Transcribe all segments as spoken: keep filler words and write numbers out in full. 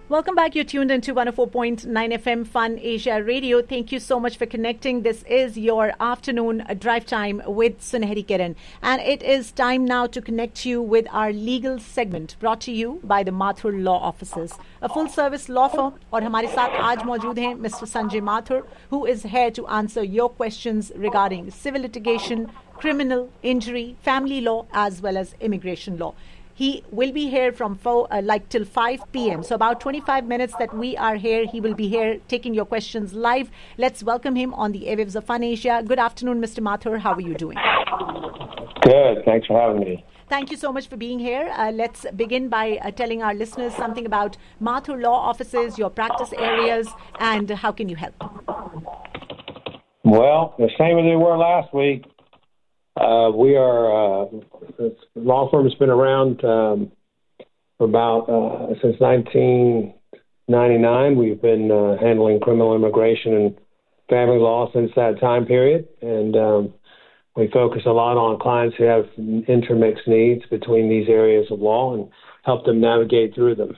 Welcome back. You're tuned into one oh four point nine F M Fun Asia Radio. Thank you so much for connecting. This is your afternoon drive time with Sunehri Kiran. And it is time now to connect you with our legal segment brought to you by the Mathur Law Offices, a full-service law firm. और हमारे साथ आज मौजूद हैं Mister Sanjay Mathur, who is here to answer your questions regarding civil litigation, criminal, injury, family law, as well as immigration law. He will be here from four, uh, like till five p.m. So about twenty-five minutes that we are here, he will be here taking your questions live. Let's welcome him on the airwaves of Fun Asia. Good afternoon, Mister Mathur. How are you doing? Good. Thanks for having me. Thank you so much for being here. Uh, let's begin by uh, telling our listeners something about Mathur Law Offices, your practice areas, and how can you help? Well, the same as they were last week. Uh, we are, uh, the law firm has been around um, for about, uh, since nineteen ninety-nine. We've been uh, handling criminal immigration and family law since that time period. And um, we focus a lot on clients who have intermixed needs between these areas of law and help them navigate through them.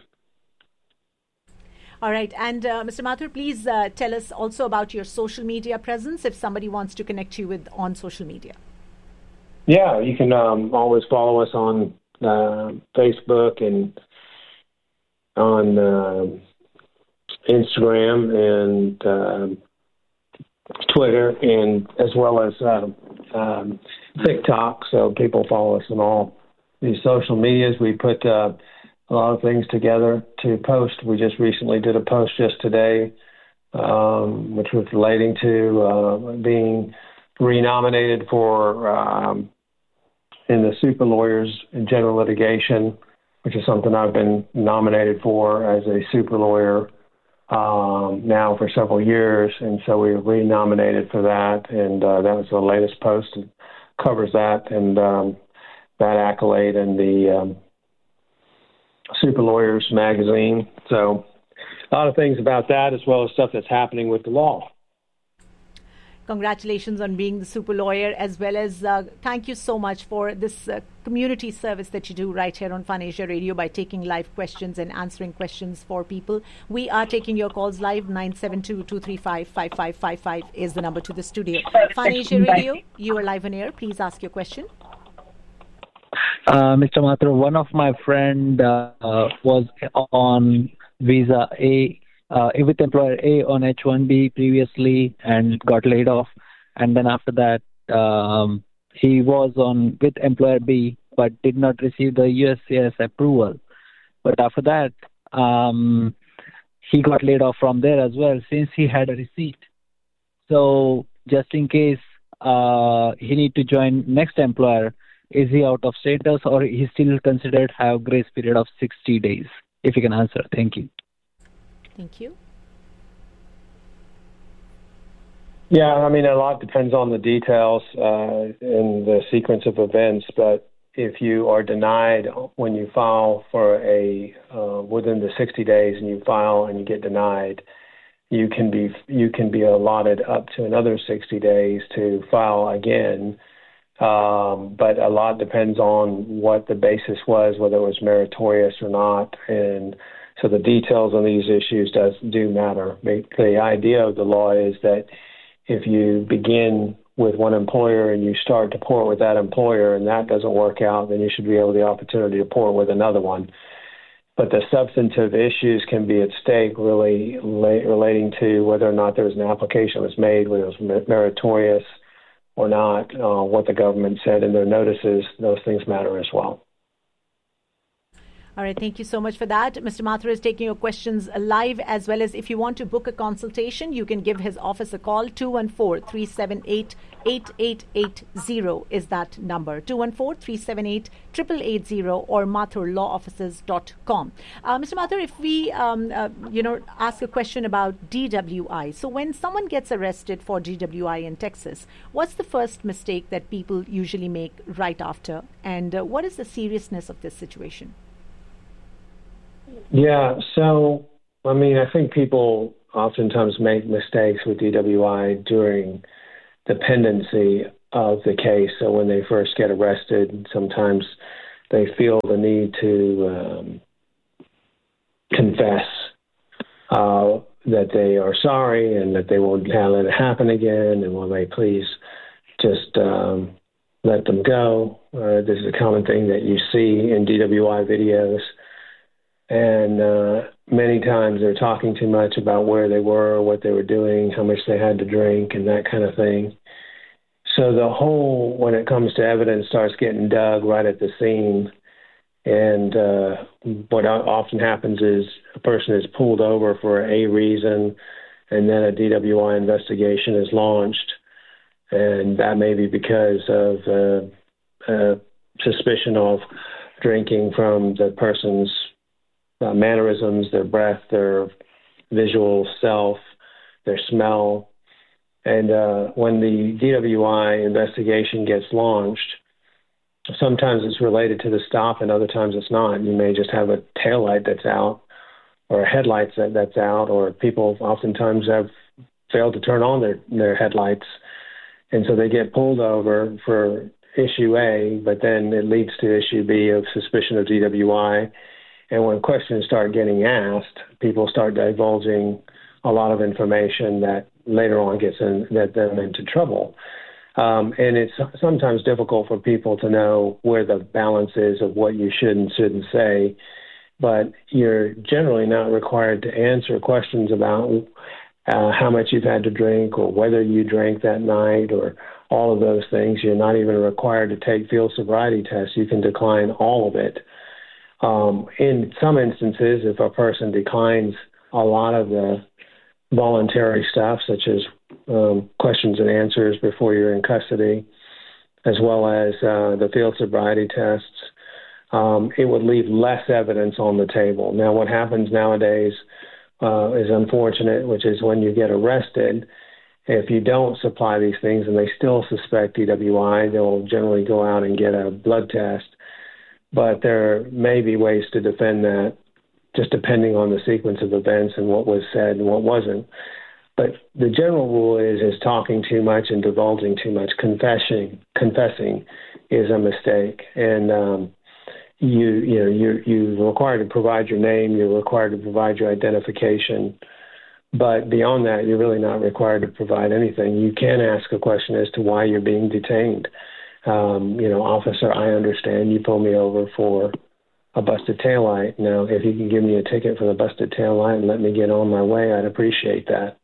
All right. And uh, Mister Mathur, please uh, tell us also about your social media presence if somebody wants to connect you with on social media. Yeah, you can um, always follow us on uh, Facebook and on uh, Instagram and uh, Twitter, and as well as uh, um, TikTok. So people follow us on all these social medias. We put uh, a lot of things together to post. We just recently did a post just today, um, which was relating to uh, being renominated for um, in the super lawyers in general litigation, which is something I've been nominated for as a super lawyer um, now for several years. And so we were renominated for that. And uh, that was the latest post. It covers that and um, that accolade in the um, Super Lawyers magazine. So a lot of things about that, as well as stuff that's happening with the law. Congratulations on being the super lawyer, as well as uh, thank you so much for this uh, community service that you do right here on Fun Asia Radio by taking live questions and answering questions for people. We are taking your calls live. nine seven two, two three five, five five five five is the number to the studio. Fun Asia Radio, you are live on air. Please ask your question. Uh, Mister Mathur, one of my friend uh, uh, was on visa A. Uh, with employer A on H one B previously and got laid off, and then after that um, he was on with employer B but did not receive the U S C I S approval. But after that um, he got laid off from there as well since he had a receipt. So just in case uh, he need to join next employer, is he out of status or he still considered have grace period of sixty days? If you can answer, thank you. Thank you. Yeah, I mean, a lot depends on the details uh, and the sequence of events. But if you are denied when you file for a uh, within the sixty days, and you file and you get denied, you can be you can be allotted up to another sixty days to file again. Um, but a lot depends on what the basis was, whether it was meritorious or not, and so the details on these issues does do matter. The idea of the law is that if you begin with one employer and you start to port with that employer and that doesn't work out, then you should be able the opportunity to port with another one. But the substantive issues can be at stake really relating to whether or not there was an application that was made, whether it was meritorious or not, uh, what the government said in their notices. Those things matter as well. All right, thank you so much for that. Mister Mathur is taking your questions live, as well as if you want to book a consultation, you can give his office a call. two one four, three seven eight, eight eight eight zero is that number. two one four, three seven eight, eight eight eight zero or mathur law offices dot com. Uh, Mister Mathur, if we um, uh, you know, ask a question about D W I. So when someone gets arrested for D W I in Texas, what's the first mistake that people usually make right after? And uh, what is the seriousness of this situation? Yeah, so, I mean, I think people oftentimes make mistakes with D W I during the pendency of the case. So when they first get arrested, sometimes they feel the need to um, confess that they are sorry and that they won't let it happen again, and will they please just um, let them go. Uh, this is a common thing that you see in D W I videos. And uh, many times they're talking too much about where they were, what they were doing, how much they had to drink, and that kind of thing. So the whole, when it comes to evidence, starts getting dug right at the scene. And uh, what often happens is a person is pulled over for a reason, and then a D W I investigation is launched. And that may be because of uh, uh, suspicion of drinking from the person's uh, mannerisms, their breath, their visual self, their smell. And uh, when the D W I investigation gets launched, sometimes it's related to the stop and other times it's not. You may just have a taillight that's out or a headlights that, that's out, or people oftentimes have failed to turn on their, their headlights. And so they get pulled over for issue A, but then it leads to issue B of suspicion of D W I. And when questions start getting asked, people start divulging a lot of information that later on gets in, that them into trouble. Um, and it's sometimes difficult for people to know where the balance is of what you should and shouldn't say. But you're generally not required to answer questions about uh, how much you've had to drink or whether you drank that night or all of those things. You're not even required to take field sobriety tests. You can decline all of it. Um, in some instances, if a person declines a lot of the voluntary stuff, such as um, questions and answers before you're in custody, as well as uh, the field sobriety tests, um, it would leave less evidence on the table. Now, what happens nowadays uh, is unfortunate, which is when you get arrested, if you don't supply these things and they still suspect D W I, they'll generally go out and get a blood test. But there may be ways to defend that, just depending on the sequence of events and what was said and what wasn't. But the general rule is is talking too much and divulging too much. Confessing confessing is a mistake, and um, you you know you you're required to provide your name. You're required to provide your identification. But beyond that, you're really not required to provide anything. You can ask a question as to why you're being detained. Um, you know, officer, I understand you pulled me over for a busted taillight. Now, if you can give me a ticket for the busted taillight and let me get on my way, I'd appreciate that.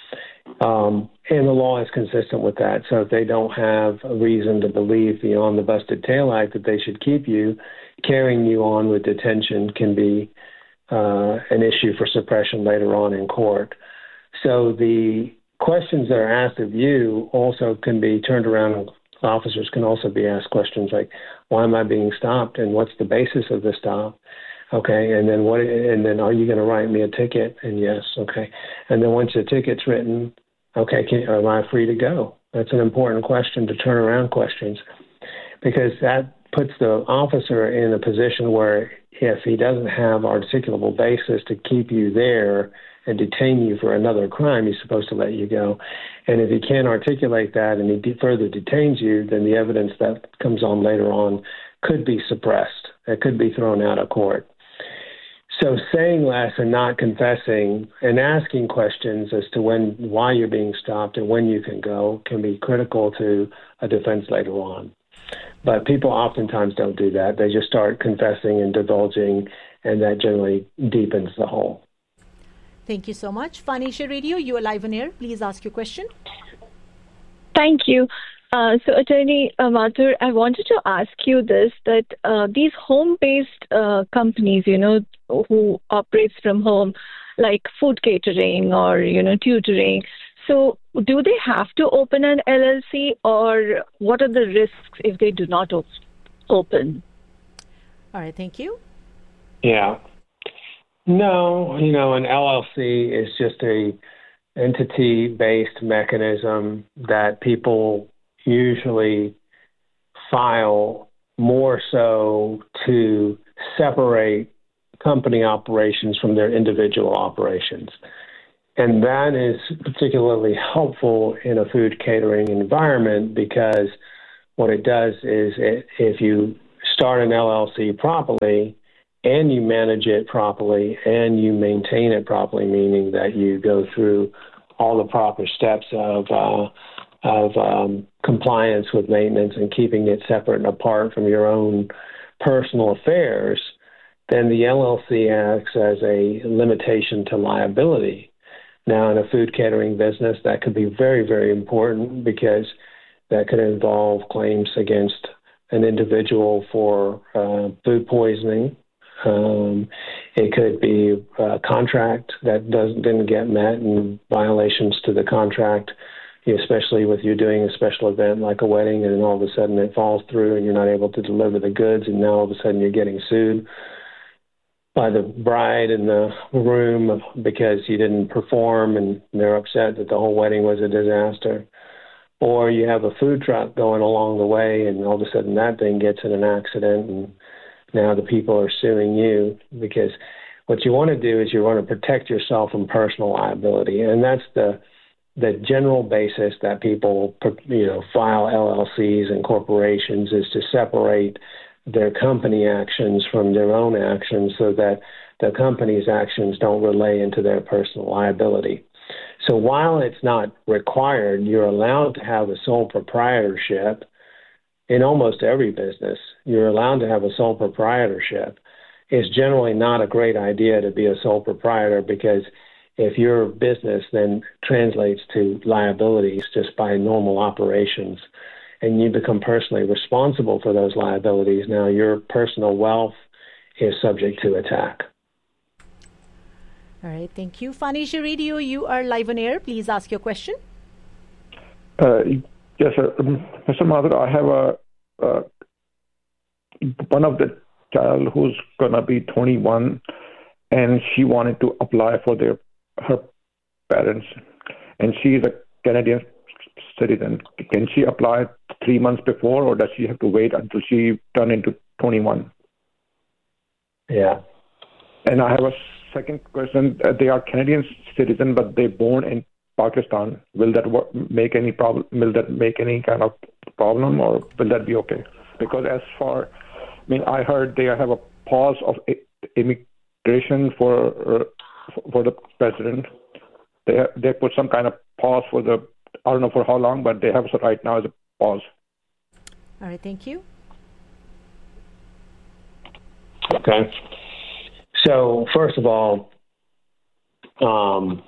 Um, and the law is consistent with that. So if they don't have a reason to believe beyond the busted taillight that they should keep you, carrying you on with detention can be uh, an issue for suppression later on in court. So the questions that are asked of you also can be turned around. Officers can also be asked questions like, why am I being stopped and what's the basis of the stop? Okay, and then what? And then are you going to write me a ticket? And yes, okay. And then once the ticket's written, okay, can, am I free to go? That's an important question, to turn around questions, because that puts the officer in a position where if he doesn't have articulable basis to keep you there and detain you for another crime, he's supposed to let you go. And if he can't articulate that and he de- further detains you, then the evidence that comes on later on could be suppressed. It could be thrown out of court. So saying less and not confessing and asking questions as to when, why you're being stopped and when you can go can be critical to a defense later on. But people oftentimes don't do that. They just start confessing and divulging, and that generally deepens the hole. Thank you so much. Fun Asia Radio, you are live on air. Please ask your question. Thank you. Uh, so, Attorney uh, Mathur, I wanted to ask you this, that uh, these home-based uh, companies, you know, who operates from home, like food catering or, you know, tutoring, so do they have to open an L L C, or what are the risks if they do not op- open? All right, thank you. Yeah. No, you know, an L L C is just a entity-based mechanism that people usually file more so to separate company operations from their individual operations. And that is particularly helpful in a food catering environment, because what it does is it, if you start an L L C properly and you manage it properly, and you maintain it properly, meaning that you go through all the proper steps of uh, of um, compliance with maintenance and keeping it separate and apart from your own personal affairs, then the L L C acts as a limitation to liability. Now, in a food catering business, that could be very, very important because that could involve claims against an individual for uh, food poisoning. Um, it could be a contract that doesn't didn't get met and violations to the contract, especially with you doing a special event like a wedding, and all of a sudden it falls through and you're not able to deliver the goods, and now all of a sudden you're getting sued by the bride in the room because you didn't perform, and they're upset that the whole wedding was a disaster. Or you have a food truck going along the way, and all of a sudden that thing gets in an accident, and now the people are suing you, because what you want to do is you want to protect yourself from personal liability. And that's the the general basis that people, you know, file L L Cs and corporations, is to separate their company actions from their own actions so that the company's actions don't relay into their personal liability. So while it's not required, you're allowed to have a sole proprietorship in almost every business. You're allowed to have a sole proprietorship. It's generally not a great idea to be a sole proprietor, because if your business then translates to liabilities just by normal operations, and you become personally responsible for those liabilities, now your personal wealth is subject to attack. All right, thank you. Fun Asia Radio, you are live on air. Please ask your question. Uh, yes, sir. Um, Mister Mathur, I have a uh, one of the child who's gonna be twenty-one, and she wanted to apply for their her parents, and she is a Canadian citizen. Can she apply three months before, or does she have to wait until she turn into twenty-one? Yeah. And I have a second question. Uh, they are Canadian citizen, but they're born in Pakistan. Will that work, make any problem? Will that make any kind of problem, or will that be okay? Because as far, I mean, I heard they have a pause of immigration for uh, for the president. They have, they put some kind of pause for the, I don't know for how long, but they have so right now as a pause. All right, thank you. Okay. So first of all, um,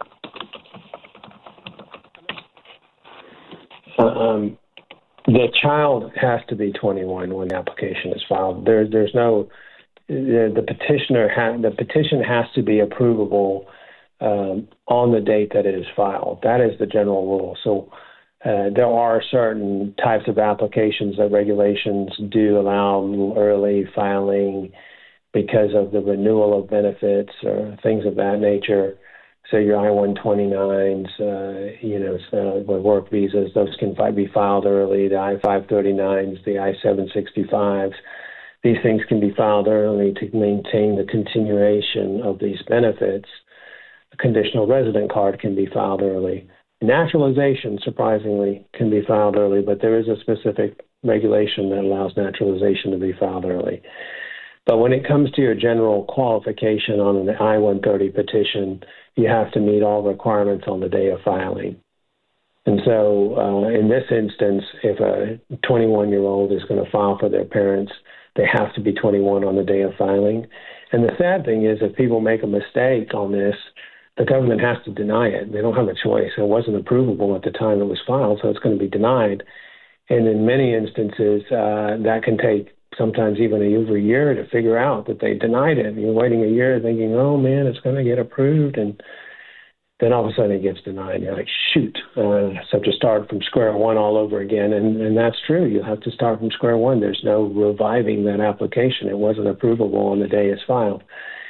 um, the child has to be twenty-one when the application is filed. There, there's no the, the petitioner ha- the petition has to be approvable um, on the date that it is filed. That is the general rule. So uh, there are certain types of applications that regulations do allow a little early filing because of the renewal of benefits or things of that nature. So your I one twenty-nines, uh, you know, uh, work visas, those can be filed early. The I five thirty-nines, the I seven sixty-fives, these things can be filed early to maintain the continuation of these benefits. A conditional resident card can be filed early. Naturalization, surprisingly, can be filed early, but there is a specific regulation that allows naturalization to be filed early. But when it comes to your general qualification on an I one thirty petition, you have to meet all requirements on the day of filing. And so uh, in this instance, if a twenty-one-year-old is going to file for their parents, they have to be twenty-one on the day of filing. And the sad thing is, if people make a mistake on this, the government has to deny it. They don't have a choice. It wasn't approvable at the time it was filed, so it's going to be denied. And in many instances, uh, that can take sometimes even over a year to figure out that they denied it. And you're waiting a year thinking, oh, man, it's going to get approved. And then all of a sudden it gets denied. You're like, shoot. Uh, so to start from square one all over again. And, and that's true. You have to start from square one. There's no reviving that application. It wasn't approvable on the day it's filed.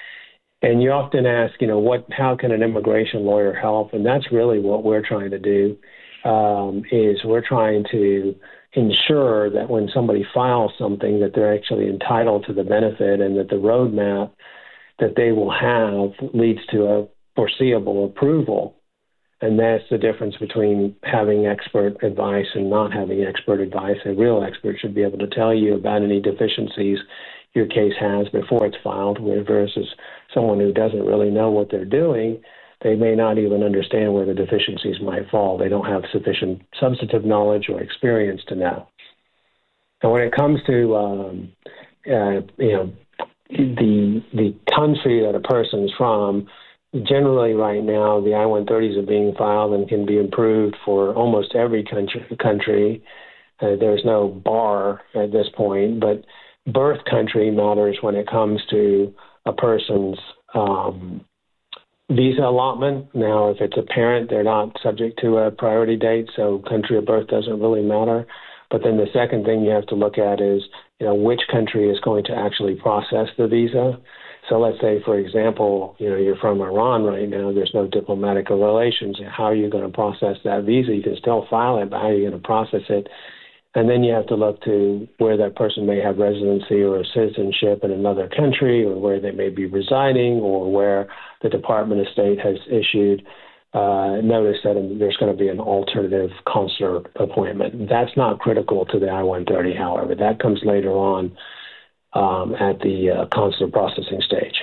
And you often ask, you know, what? How can an immigration lawyer help? And that's really what we're trying to do, um, is we're trying to ensure that when somebody files something that they're actually entitled to the benefit, and that the roadmap that they will have leads to a foreseeable approval. And that's the difference between having expert advice and not having expert advice. A real expert should be able to tell you about any deficiencies your case has before it's filed, versus someone who doesn't really know what they're doing. They may not even understand where the deficiencies might fall. They don't have sufficient substantive knowledge or experience to know. And when it comes to um, uh, you know the the country that a person's from, generally right now the I one thirties are being filed and can be improved for almost every country. country. Uh, there's no bar at this point, but birth country matters when it comes to a person's um, visa allotment. Now, if it's a parent, they're not subject to a priority date, so country of birth doesn't really matter. But then the second thing you have to look at is, you know, which country is going to actually process the visa. So let's say, for example, you know, you're from Iran right now, there's no diplomatic relations. How are you going to process that visa? You can still file it, but how are you going to process it? And then you have to look to where that person may have residency or citizenship in another country, or where they may be residing, or where the Department of State has issued uh, notice that there's going to be an alternative consular appointment. That's not critical to the I one thirty, however. That comes later on um, at the uh, consular processing stage.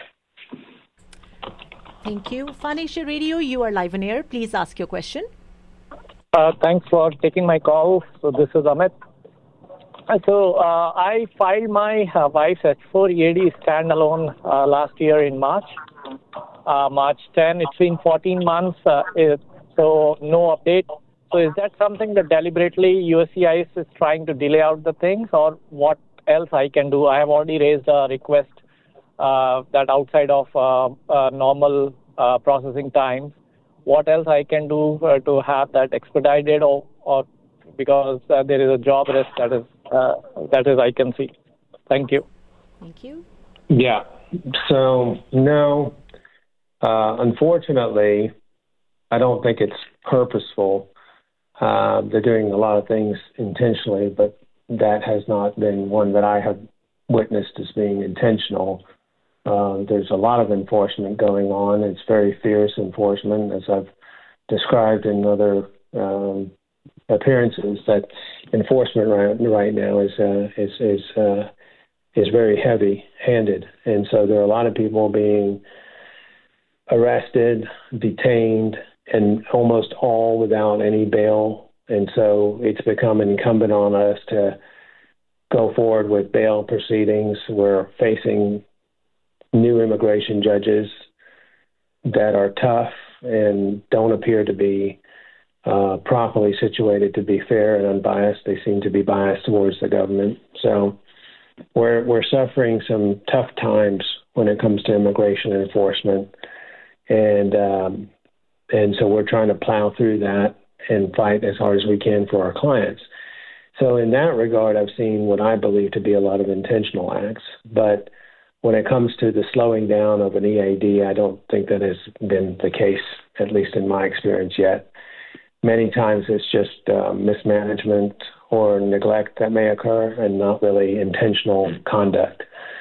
Thank you. Fun Asia Radio, you are live on air. Please ask your question. Uh, thanks for taking my call. So this is Amit. So uh, I filed my uh, wife's H four E A D standalone uh, last year in March, uh, March tenth. It's been fourteen months, uh, it, so no update. So is that something that deliberately U S C I S is trying to delay out the things, or what else I can do? I have already raised a request uh, that outside of uh, uh, normal uh, processing times, what else I can do uh, to have that expedited, or, or because uh, there is a job risk that is uh, that is I can see. Thank you. Thank you. Yeah. So no, uh, unfortunately, I don't think it's purposeful. Uh, they're doing a lot of things intentionally, but that has not been one that I have witnessed as being intentional. Uh, there's a lot of enforcement going on. It's very fierce enforcement, as I've described in other um, appearances. That enforcement right, right now is uh, is is uh, is very heavy-handed, and so there are a lot of people being arrested, detained, and almost all without any bail. And so it's become incumbent on us to go forward with bail proceedings. We're facing new immigration judges that are tough and don't appear to be uh, properly situated to be fair and unbiased. They seem to be biased towards the government. So we're we're suffering some tough times when it comes to immigration enforcement, and um, and so we're trying to plow through that and fight as hard as we can for our clients. So in that regard, I've seen what I believe to be a lot of intentional acts, but when it comes to the slowing down of an E A D, I don't think that has been the case, at least in my experience yet. Many times it's just uh, mismanagement or neglect that may occur, and not really intentional conduct.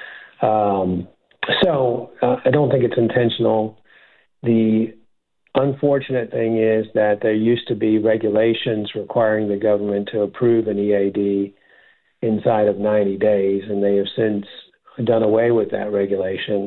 Um, so uh, I don't think it's intentional. The unfortunate thing is that there used to be regulations requiring the government to approve an E A D inside of ninety days, and they have since done away with that regulation.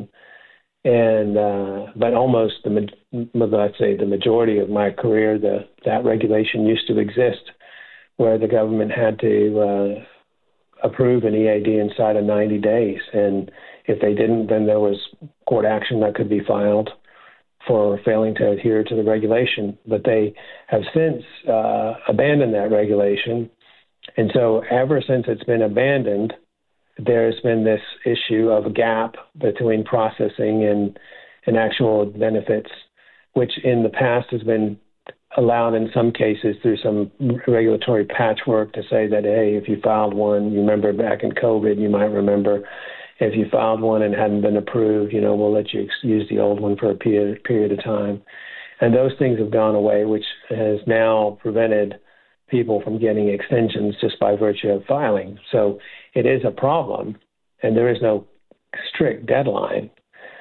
And uh, but almost the let's say the majority of my career, the that regulation used to exist, where the government had to uh, approve an E A D inside of ninety days, and if they didn't, then there was court action that could be filed for failing to adhere to the regulation. But they have since uh, abandoned that regulation, and so ever since it's been abandoned, there's been this issue of a gap between processing and, and actual benefits, which in the past has been allowed in some cases through some regulatory patchwork to say that, hey, if you filed one, you remember back in COVID, you might remember, if you filed one and hadn't been approved, you know, we'll let you use the old one for a period, period of time. And those things have gone away, which has now prevented people from getting extensions just by virtue of filing. So it is a problem, and there is no strict deadline,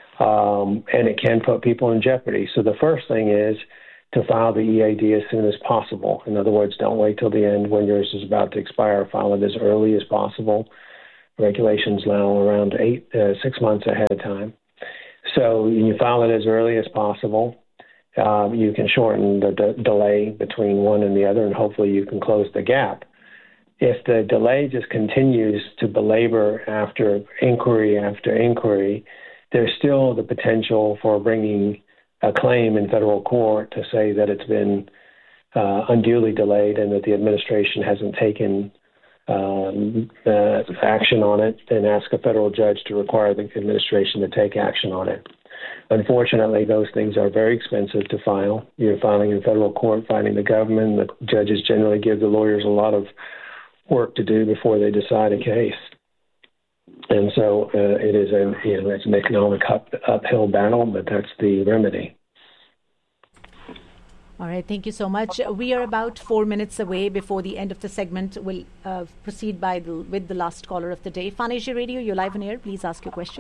um, and it can put people in jeopardy. So the first thing is to file the E A D as soon as possible. In other words, don't wait till the end when yours is about to expire. File it as early as possible. regulations now around eight, uh, six months ahead of time. So you file it as early as possible. Uh, you can shorten the de- delay between one and the other, and hopefully you can close the gap. If the delay just continues to belabor after inquiry after inquiry, there's still the potential for bringing a claim in federal court to say that it's been uh, unduly delayed and that the administration hasn't taken um, uh, action on it, and ask a federal judge to require the administration to take action on it. Unfortunately, those things are very expensive to file. You're filing in federal court, fighting the government. The judges generally give the lawyers a lot of work to do before they decide a case. And so uh, it is a, you know, it's an economic up, uphill battle, but that's the remedy. All right, thank you so much. We are about four minutes away before the end of the segment. We'll uh, proceed by the, with the last caller of the day. Fun Asia Radio, you're live on air. Please ask your question.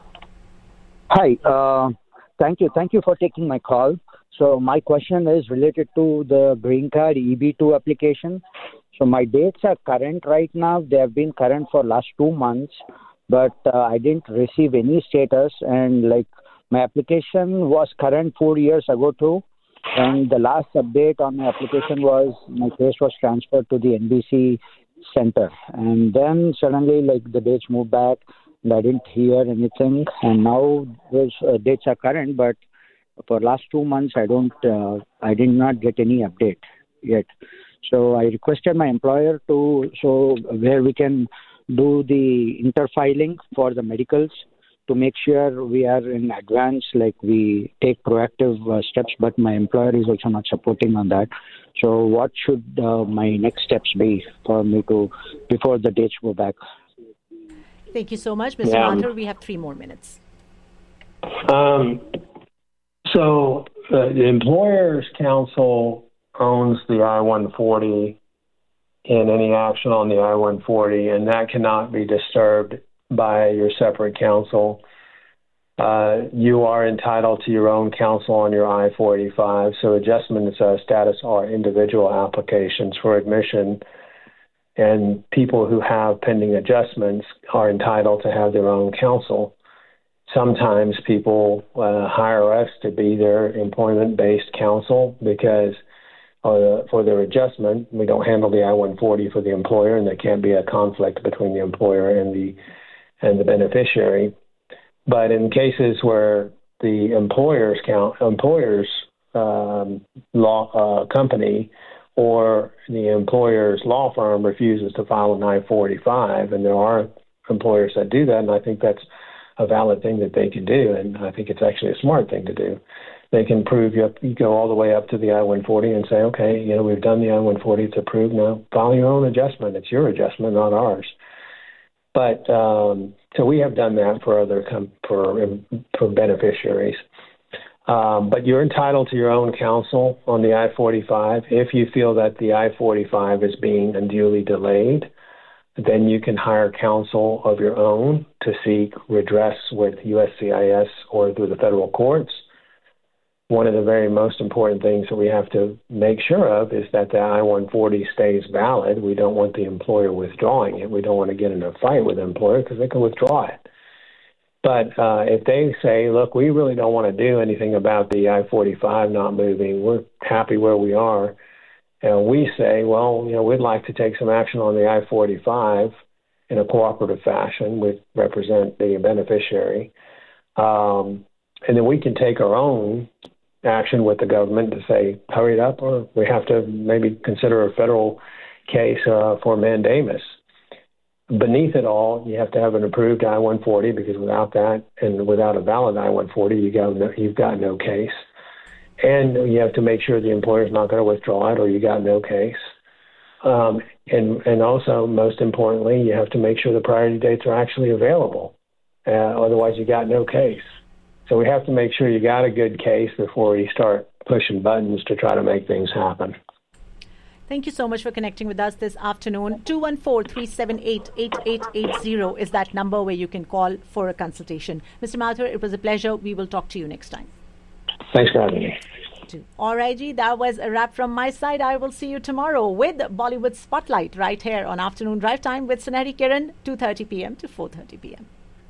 Hi, uh, thank you. Thank you for taking my call. So my question is related to the Green Card E B two application. So my dates are current right now. They have been current for last two months, but uh, I didn't receive any status. And like my application was current four years ago too. And the last update on my application was my case was transferred to the N B C center. And then suddenly like the dates moved back and I didn't hear anything. And now those uh, dates are current, but for last two months, I don't, uh, I did not get any update yet. So I requested my employer to, so where we can do the interfiling for the medicals to make sure we are in advance, like we take proactive uh, steps, but my employer is also not supporting on that. So what should uh, my next steps be for me to, before the dates go back? Thank you so much, Mister Yeah. Mathur. We have three more minutes. Um, so uh, the Employers Council owns the I one forty and any action on the I one forty, and that cannot be disturbed by your separate counsel. Uh, you are entitled to your own counsel on your I forty-five, so adjustments of status are individual applications for admission, and people who have pending adjustments are entitled to have their own counsel. Sometimes people uh, hire us to be their employment-based counsel because uh, for their adjustment, we don't handle the I one forty for the employer, and there can't be a conflict between the employer and the and the beneficiary. But in cases where the employer's count, employer's um, law uh, company or the employer's law firm refuses to file an I forty-five, and there are employers that do that, and I think that's a valid thing that they can do, and I think it's actually a smart thing to do. They can prove you, up, you go all the way up to the I one forty and say, okay, you know, we've done the I one forty, it's approved, now file your own adjustment. It's your adjustment, not ours. But um, so we have done that for other com- for for beneficiaries. Um, but you're entitled to your own counsel on the I forty-five. If you feel that the I forty-five is being unduly delayed, then you can hire counsel of your own to seek redress with U S C I S or through the federal courts. One of the very most important things that we have to make sure of is that the I one forty stays valid. We don't want the employer withdrawing it. We don't want to get in a fight with the employer because they can withdraw it. But uh, if they say, look, we really don't want to do anything about the I forty-five not moving, we're happy where we are, and we say, well, you know, we'd like to take some action on the I forty-five in a cooperative fashion. We represent the beneficiary. Um, and then we can take our own action with the government to say, hurry it up, or we have to maybe consider a federal case uh, for mandamus. Beneath it all, you have to have an approved I one forty, because without that and without a valid I one forty, you got no, you've got no case. And you have to make sure the employer's not going to withdraw it, or you got no case. Um, and, and also, most importantly, you have to make sure the priority dates are actually available. Uh, otherwise, you got no case. So we have to make sure you got a good case before you start pushing buttons to try to make things happen. Thank you so much for connecting with us this afternoon. two one four, three seven eight, eight eight eight zero is that number where you can call for a consultation. Mister Mathur, it was a pleasure. We will talk to you next time. Thanks for having me. too. All right, Ji, that was a wrap from my side. I will see you tomorrow with Bollywood Spotlight right here on Afternoon Drive Time with Sunehri Kiran, two thirty p.m. to four thirty p.m.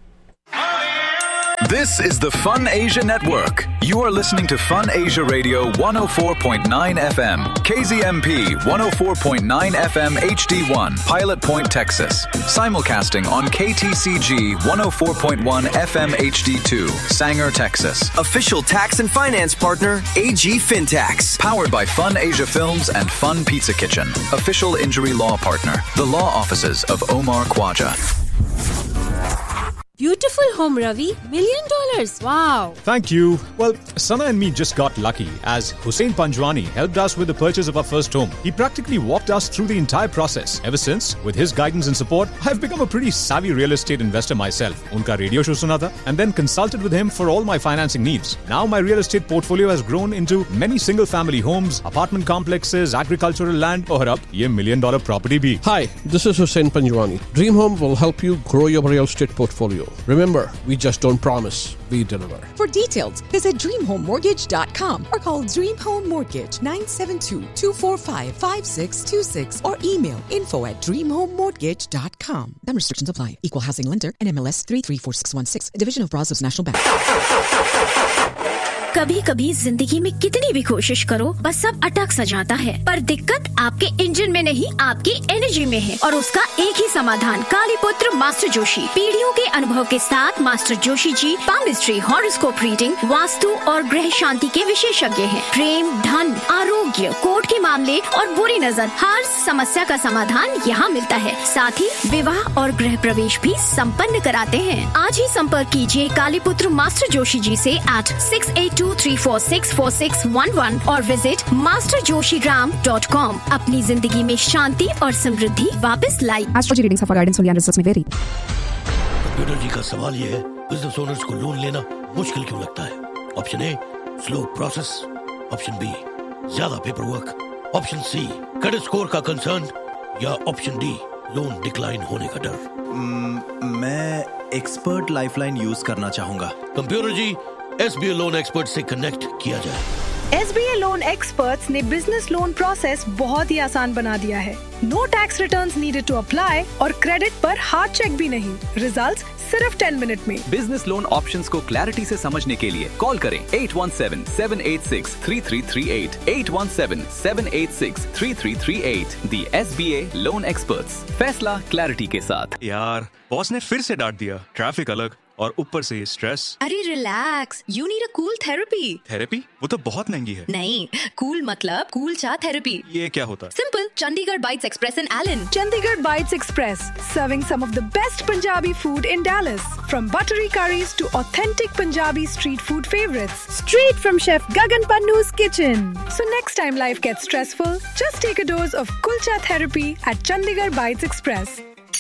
This is the Fun Asia Network. You are listening to Fun Asia Radio one oh four point nine F M, K Z M P one oh four point nine F M H D one, Pilot Point, Texas. Simulcasting on K T C G one oh four point one F M H D two, Sanger, Texas. Official tax and finance partner, A G FinTax. Powered by Fun Asia Films and Fun Pizza Kitchen. Official injury law partner, the law offices of Omar Khwaja. Beautiful home, Ravi. Million dollars. Wow. Thank you. Well, Sana and me just got lucky as Hussein Panjwani helped us with the purchase of our first home. He practically walked us through the entire process. Ever since, with his guidance and support, I've become a pretty savvy real estate investor myself. Unka radio show suna tha, and then consulted with him for all my financing needs. Now my real estate portfolio has grown into many single family homes, apartment complexes, agricultural land, और अब ये million dollar property bhi. Hi, this is Hussein Panjwani. Dream Home will help you grow your real estate portfolio. Remember, we just don't promise, we deliver. For details, visit dream home mortgage dot com or call Dream Home Mortgage nine seven two, two four five, five six two six or email info at dream home mortgage dot com. Some restrictions apply. Equal housing lender and M L S three three four six one six, a division of Brazos National Bank. कभी कभी जिंदगी में कितनी भी कोशिश करो बस सब अटक सा जाता है, पर दिक्कत आपके इंजन में नहीं आपकी एनर्जी में है, और उसका एक ही समाधान, कालीपुत्र मास्टर जोशी। पीढ़ियों के अनुभव के साथ master Joshi ji palmistry, horoscope reading, vastu और ग्रह शांति के विशेषज्ञ हैं। प्रेम, धन, आरोग्य, कोर्ट के मामले और बुरी नजर, हर समस्या का समाधान यहाँ मिलता है। साथ ही विवाह और गृह प्रवेश भी संपन्न कराते हैं। आज ही संपर्क कीजिए कालीपुत्र मास्टर जोशी जी से eight six eight to three four six four six one one और visit master Joshi Ram dot com. अपनी जिंदगी में शांति और समृद्धि वापस लाई। Astrology readings for guidance only and research में वेरी। कंप्यूटर जी का सवाल ये है, बिजनेस ओनर्स को लोन लेना मुश्किल क्यों लगता है? Option A, slow process. Option B, ज्यादा paper work. Option C, credit score का कंसर्न। या ऑप्शन डी, लोन डिक्लाइन होने का डर। mm, मैं एक्सपर्ट लाइफलाइन यूज करना चाहूंगा। Computer ji, S B I loan expert से कनेक्ट किया जाए। S B I loan experts ने बिजनेस लोन प्रोसेस बहुत ही आसान बना दिया है। No tax returns needed to apply और क्रेडिट पर हार्ड चेक भी नहीं। रिजल्ट्स सिर्फ टेन मिनट में। बिजनेस लोन ऑप्शंस को क्लैरिटी से समझने के लिए कॉल करें eight one seven, seven eight six, three three three eight, eight one seven, seven eight six, three three three eight. The S B I loan experts, फैसला clarity के साथ। यार बॉस ने फिर से डांट दिया, ट्रैफिक अलग और ऊपर से स्ट्रेस। अरे relax, you need a cool therapy. Therapy? वो तो बहुत महंगी है। नहीं, कूल मतलब कूल चा थेरेपी। ये क्या होता है? Simple, Chandigarh bytes express in Elon. Chandigarh Bites Express, serving some of the best Punjabi food in Dallas. From buttery curries to authentic Punjabi street food favorites. Straight from Chef Gagan Pannu's kitchen. So next time life gets stressful, just take a dose of Kulcha therapy at Chandigarh Bites Express.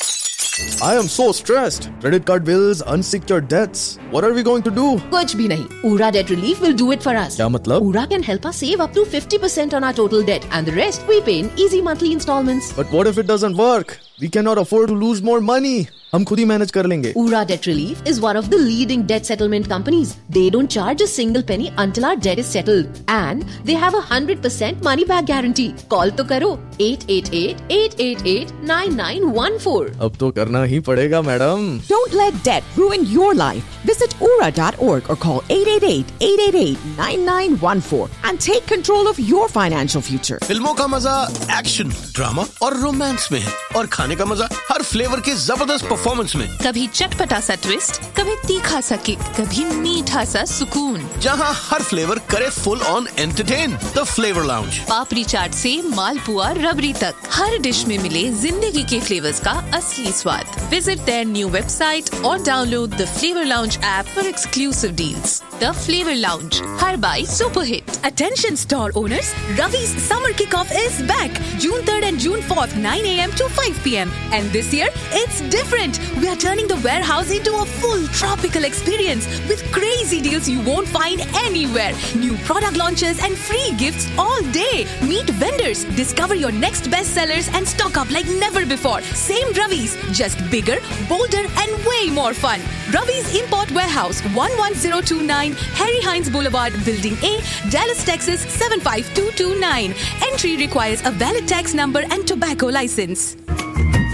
I am so stressed. Credit card bills, unsecured debts. What are we going to do? कुछ भी नहीं. Ura Debt Relief will do it for us. क्या मतलब? Ura can help us save up to fifty percent on our total debt, and the rest we pay in easy monthly installments. But what if it doesn't work? We cannot afford to lose more money. हम खुद ही manage कर लेंगे। Ura Debt Relief is one of the leading debt settlement companies. They don't charge a single penny until our debt is settled, and they have a hundred percent money back guarantee. Call तो करो eight eight eight, eight eight eight, nine nine one four. अब तो करना ही पड़ेगा madam. Don't let debt ruin your life. Visit ura dot org or call eight eight eight, eight eight eight, nine nine one four and take control of your financial future. फिल्मों का मजा action, drama और romance में है, और खाने का मजा हर फ्लेवर के जबरदस्त परफॉर्मेंस में। कभी चटपटा सा ट्विस्ट, कभी तीखा सा किक, कभी मीठा सा सुकून। जहाँ हर फ्लेवर करे full on entertain. The flavour lounge. पापड़ी चाट से मालपुआ रबड़ी तक, हर डिश में मिले जिंदगी के फ्लेवर्स का असली स्वाद। विजिट देयर न्यू वेबसाइट और download the flavour lounge app for exclusive deals. The flavour lounge, her by super hit. Attention store owners, Ravi's summer kickoff is back. June third and June fourth, nine a m to five five p.m. And this year, it's different. We are turning the warehouse into a full tropical experience with crazy deals you won't find anywhere. New product launches and free gifts all day. Meet vendors, discover your next bestsellers and stock up like never before. Same Ravi's, just bigger, bolder and way more fun. Ravi's Import Warehouse, one one zero two nine Harry Hines Boulevard, Building A, Dallas, Texas seven five two two nine. Entry requires a valid tax number and tobacco license.